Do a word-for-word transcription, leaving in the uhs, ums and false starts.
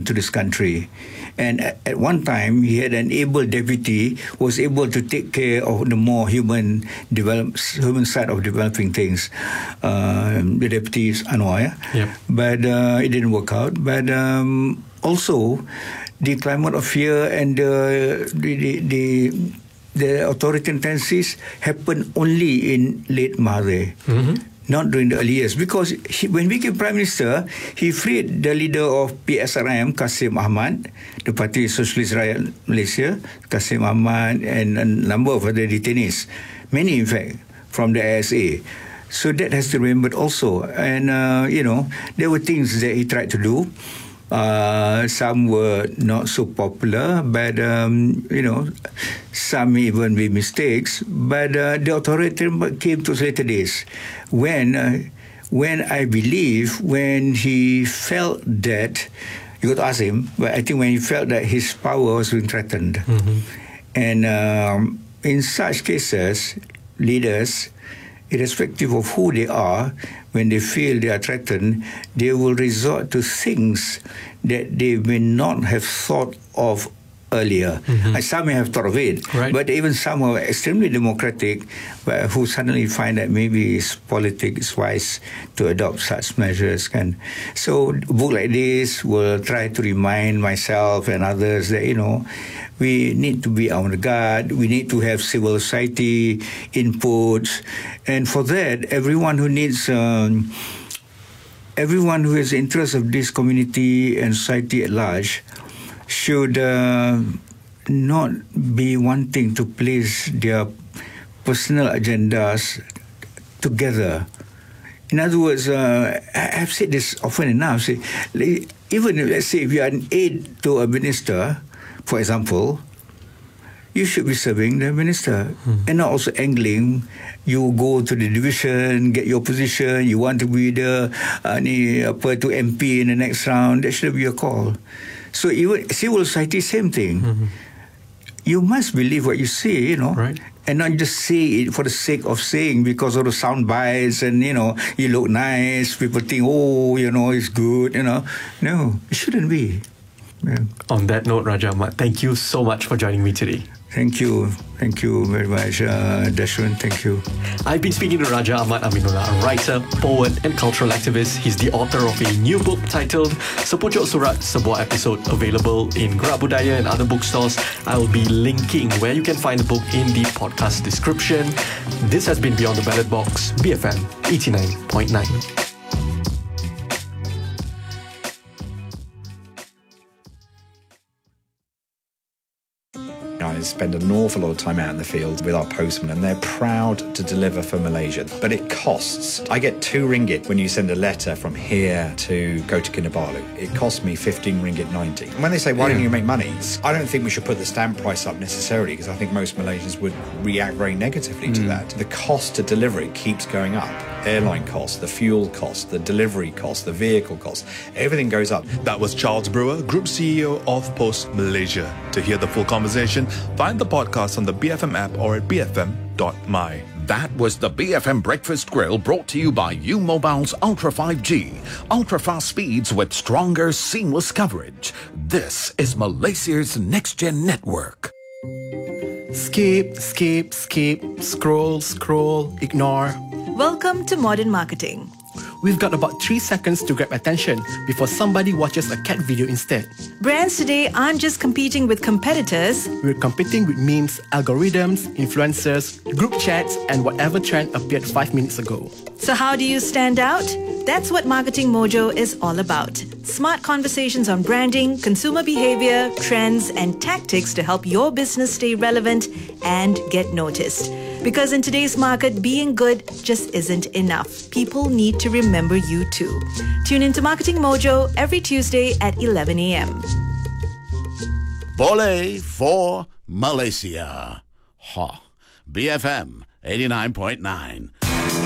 to this country. And at, at one time, he had an able deputy who was able to take care of the more human develop, human side of developing things. Uh, the deputy is Anwar, yeah? Yep. But uh, it didn't work out. But um, also, the climate of fear and the the the, the, the authoritarian tendencies happened only in late Mahathir. Mm-hmm. Not during the early years, because he, when he became Prime Minister, he freed the leader of P S R M, Kasim Ahmad, the Party Socialist Rakyat Malaysia, Kasim Ahmad, and a number of other detainees, many in fact, from the I S A. So that has to be remembered also. And, uh, you know, there were things that he tried to do. Uh, some were not so popular, but, um, you know, some may even be mistakes. But uh, the authoritarian came to later days when, uh, when I believe, when he felt that, you got to ask him, but I think when he felt that his power was being threatened. Mm-hmm. And um, in such cases, leaders, irrespective of who they are, when they feel they are threatened, they will resort to things that they may not have thought of earlier. Mm-hmm. And some may have thought of it, right. But even some who are extremely democratic, but who suddenly find that maybe it's politics wise to adopt such measures. And so a book like this will try to remind myself and others that, you know, we need to be on the guard. We need to have civil society inputs. And for that, everyone who needs, um, everyone who has interest of this community and society at large should uh, not be wanting to place their personal agendas together. In other words, uh, I've said this often enough. Say, even let's say if you are an aide to a minister, for example, you should be serving the minister hmm. and not also angling. You go to the division, get your position, you want to be the uh, ni, apa, to M P in the next round, that should be your call. So even civil society, same thing. Mm-hmm. You must believe what you say, you know, right. And not just say it for the sake of saying because of the sound bites and, you know, you look nice, people think, oh, you know, it's good, you know. No, it shouldn't be. Yeah. On that note, Raja Ahmad, thank you so much for joining me today. Thank you. Thank you very much, uh, Dashun. Thank you. I've been speaking to Raja Ahmad Aminullah, a writer, poet and cultural activist. He's the author of a new book titled Sepucuk Surat, sebuah episode, available in Gerak Budaya and other bookstores. I will be linking where you can find the book in the podcast description. This has been Beyond the Ballot Box, B F M eighty-nine point nine. I spend an awful lot of time out in the field with our postmen, and they're proud to deliver for Malaysia. But it costs. I get two ringgit when you send a letter from here to go to Kinabalu. It costs me fifteen ringgit ninety. And when they say, why yeah. don't you make money? I don't think we should put the stamp price up necessarily, because I think most Malaysians would react very negatively mm. to that. The cost to deliver it keeps going up. Airline costs, the fuel costs, the delivery costs, the vehicle costs, everything goes up. That was Charles Brewer, Group C E O of Post Malaysia. To hear the full conversation, find the podcast on the B F M app or at b f m dot m y. That was the B F M Breakfast Grill, brought to you by U Mobile's Ultra five G. Ultra fast speeds with stronger, seamless coverage. This is Malaysia's next-gen network. Skip, skip, skip, scroll, scroll, ignore. Welcome to Modern Marketing. We've got about three seconds to grab attention before somebody watches a cat video instead. Brands today aren't just competing with competitors. We're competing with memes, algorithms, influencers, group chats, and whatever trend appeared five minutes ago. So how do you stand out? That's what Marketing Mojo is all about. Smart conversations on branding, consumer behavior, trends, and tactics to help your business stay relevant and get noticed. Because in today's market, being good just isn't enough. People need to remember you too. Tune into Marketing Mojo every Tuesday at eleven a.m. Boleh for Malaysia. Ha. B F M eighty-nine point nine.